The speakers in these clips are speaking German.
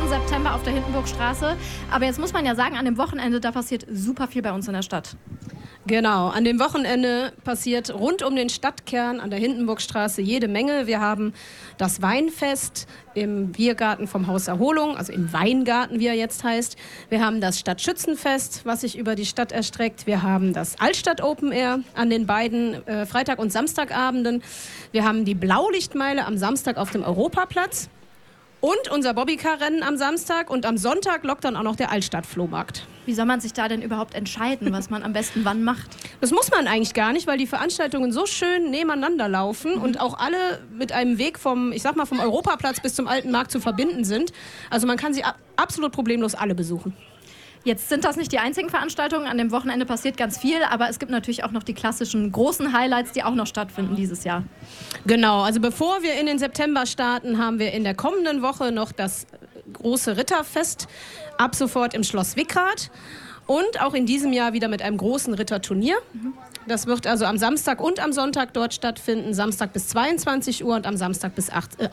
September auf der Hindenburgstraße. Aber jetzt muss man ja sagen, an dem Wochenende, da passiert super viel bei uns in der Stadt. Genau, an dem Wochenende passiert rund um den Stadtkern an der Hindenburgstraße jede Menge. Wir haben das Weinfest im Biergarten vom Haus Erholung, also im Weingarten, wie er jetzt heißt. Wir haben das Stadtschützenfest, was sich über die Stadt erstreckt. Wir haben das Altstadt Open Air an den beiden Freitag- und Samstagabenden. Wir haben die Blaulichtmeile am Samstag auf dem Europaplatz. Und unser Bobbycar-Rennen am Samstag und am Sonntag lockt dann auch noch der Altstadt-Flohmarkt. Wie soll man sich da denn überhaupt entscheiden, was man am besten wann macht? Das muss man eigentlich gar nicht, weil die Veranstaltungen so schön nebeneinander laufen und auch alle mit einem Weg vom Europaplatz bis zum Alten Markt zu verbinden sind. Also man kann sie absolut problemlos alle besuchen. Jetzt sind das nicht die einzigen Veranstaltungen. An dem Wochenende passiert ganz viel, aber es gibt natürlich auch noch die klassischen großen Highlights, die auch noch stattfinden dieses Jahr. Genau, also bevor wir in den September starten, haben wir in der kommenden Woche noch das große Ritterfest, ab sofort im Schloss Wickrath. Und auch in diesem Jahr wieder mit einem großen Ritterturnier. Das wird also am Samstag und am Sonntag dort stattfinden. Samstag bis 22 Uhr und am Sonntag bis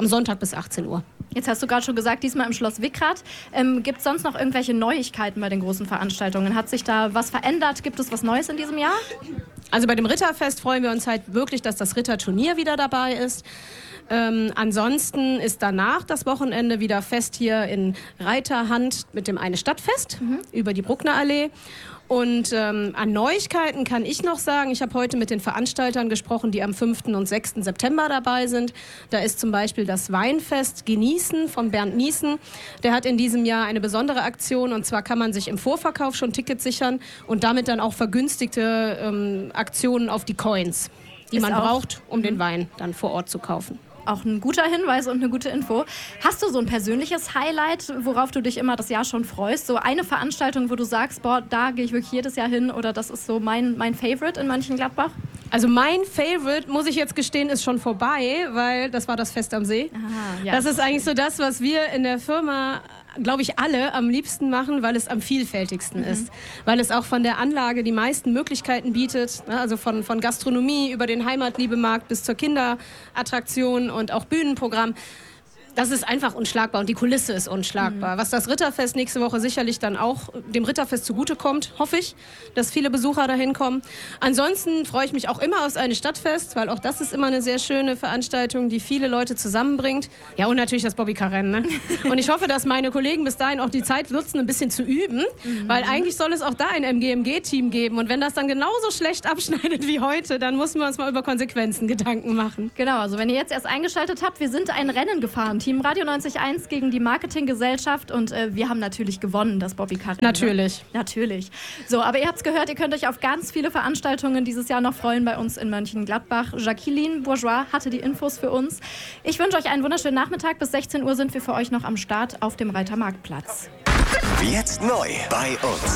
18 Uhr. Jetzt hast du gerade schon gesagt, diesmal im Schloss Wickrath. Gibt es sonst noch irgendwelche Neuigkeiten bei den großen Veranstaltungen? Hat sich da was verändert? Gibt es was Neues in diesem Jahr? Also bei dem Ritterfest freuen wir uns halt wirklich, dass das Ritterturnier wieder dabei ist. Ansonsten ist danach das Wochenende wieder Fest hier in Reiterhand mit dem Eine-Stadtfest über die Bruckner Allee. Und an Neuigkeiten kann ich noch sagen, ich habe heute mit den Veranstaltern gesprochen, die am 5. und 6. September dabei sind. Da ist zum Beispiel das Weinfest Genießen von Bernd Niesen. Der hat in diesem Jahr eine besondere Aktion, und zwar kann man sich im Vorverkauf schon Tickets sichern und damit dann auch vergünstigte Aktionen auf die Coins, die man braucht, um den Wein dann vor Ort zu kaufen. Auch ein guter Hinweis und eine gute Info. Hast du so ein persönliches Highlight, worauf du dich immer das Jahr schon freust? So eine Veranstaltung, wo du sagst, boah, da gehe ich wirklich jedes Jahr hin, oder das ist so mein Favorite in Mönchengladbach? Also mein Favorite, muss ich jetzt gestehen, ist schon vorbei, weil das war das Fest am See. Aha, ja. Das ist eigentlich so das, was wir in der Firma, glaube ich, alle am liebsten machen, weil es am vielfältigsten ist. Weil es auch von der Anlage die meisten Möglichkeiten bietet. Also von Gastronomie über den Heimatliebemarkt bis zur Kinderattraktion und auch Bühnenprogramm. Das ist einfach unschlagbar und die Kulisse ist unschlagbar. Was das Ritterfest nächste Woche sicherlich dann auch dem Ritterfest zugutekommt, hoffe ich, dass viele Besucher da hinkommen. Ansonsten freue ich mich auch immer aufs Eine-Stadtfest, weil auch das ist immer eine sehr schöne Veranstaltung, die viele Leute zusammenbringt. Ja, und natürlich das Bobbycar-Rennen. Ne? Und ich hoffe, dass meine Kollegen bis dahin auch die Zeit nutzen, ein bisschen zu üben, weil eigentlich soll es auch da ein MGMG-Team geben. Und wenn das dann genauso schlecht abschneidet wie heute, dann müssen wir uns mal über Konsequenzen Gedanken machen. Genau, also wenn ihr jetzt erst eingeschaltet habt, wir sind ein Rennen gefahren. Team Radio 90.1 gegen die Marketinggesellschaft, und wir haben natürlich gewonnen, das Bobbycar. Natürlich. Natürlich. So, aber ihr habt es gehört, ihr könnt euch auf ganz viele Veranstaltungen dieses Jahr noch freuen bei uns in Mönchengladbach. Jacqueline Bourgeois hatte die Infos für uns. Ich wünsche euch einen wunderschönen Nachmittag. Bis 16 Uhr sind wir für euch noch am Start auf dem Reitermarktplatz. Jetzt neu bei uns.